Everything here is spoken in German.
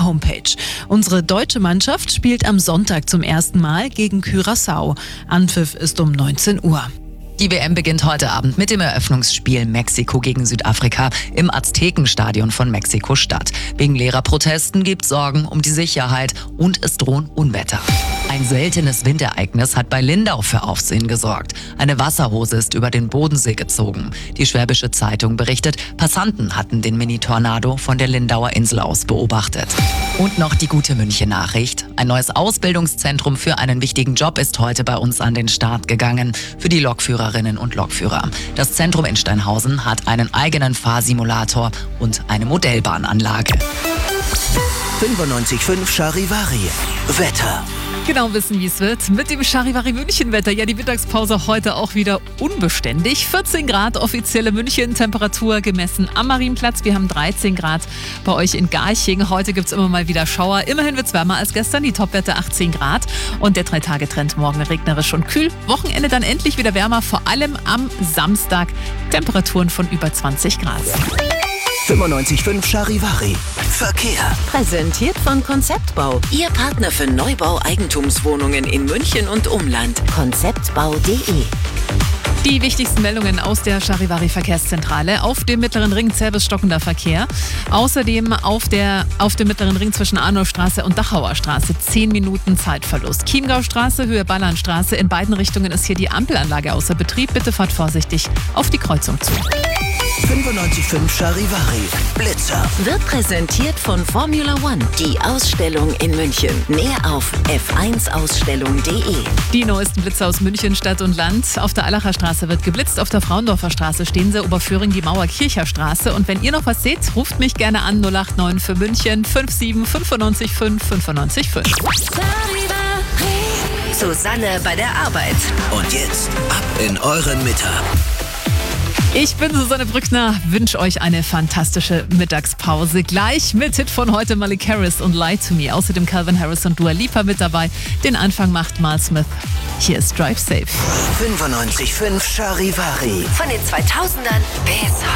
Homepage. Unsere deutsche Mannschaft spielt am Sonntag zum ersten Mal gegen Curaçao. Anpfiff ist um 19 Uhr. Die WM beginnt heute Abend mit dem Eröffnungsspiel Mexiko gegen Südafrika im Aztekenstadion von Mexiko-Stadt. Wegen Lehrerprotesten gibt es Sorgen um die Sicherheit und es drohen Unwetter. Ein seltenes Windereignis hat bei Lindau für Aufsehen gesorgt. Eine Wasserhose ist über den Bodensee gezogen. Die Schwäbische Zeitung berichtet, Passanten hatten den Mini-Tornado von der Lindauer Insel aus beobachtet. Und noch die gute München-Nachricht. Ein neues Ausbildungszentrum für einen wichtigen Job ist heute bei uns an den Start gegangen. Für die Lokführerinnen und Lokführer. Das Zentrum in Steinhausen hat einen eigenen Fahrsimulator und eine Modellbahnanlage. 95.5 Charivari. Wetter. Genau wissen, wie es wird. Mit dem Charivari München-Wetter. Ja, die Mittagspause heute auch wieder unbeständig. 14 Grad offizielle München-Temperatur gemessen am Marienplatz. Wir haben 13 Grad bei euch in Garching. Heute gibt es immer mal wieder Schauer. Immerhin wird es wärmer als gestern. Die Topwerte 18 Grad. Und der 3-Tage-Trend morgen regnerisch und kühl. Wochenende dann endlich wieder wärmer. Vor allem am Samstag. Temperaturen von über 20 Grad. 95.5 Charivari. Verkehr. Präsentiert von Konzeptbau. Ihr Partner für Neubau Eigentumswohnungen in München und Umland. Konzeptbau.de. Die wichtigsten Meldungen aus der Charivari Verkehrszentrale. Auf dem Mittleren Ring zähes stockender Verkehr. Außerdem auf dem Mittleren Ring zwischen Arnulfstraße und Dachauer Straße 10 Minuten Zeitverlust. Chiemgaustraße, Höhe Ballernstraße. In beiden Richtungen ist hier die Ampelanlage außer Betrieb. Bitte fahrt vorsichtig auf die Kreuzung zu. 95.5 Charivari. Blitzer. Wird präsentiert von Formula One. Die Ausstellung in München. Mehr auf f1ausstellung.de. Die neuesten Blitzer aus München, Stadt und Land. Auf der Allacher Straße wird geblitzt. Auf der Frauendorfer Straße stehen sie. Oberföhring die Mauerkircher Straße. Und wenn ihr noch was seht, ruft mich gerne an 089 für München 57 95 5 95 5. Susanne bei der Arbeit. Und jetzt ab in euren Mittag. Ich bin Susanne Brückner, wünsche euch eine fantastische Mittagspause. Gleich mit Hit von heute Malik Harris und Lie to Me. Außerdem Calvin Harris und Dua Lipa mit dabei. Den Anfang macht Mal Smith. Hier ist Drive Safe. 95.5 Charivari. Von den 2000ern bis heute.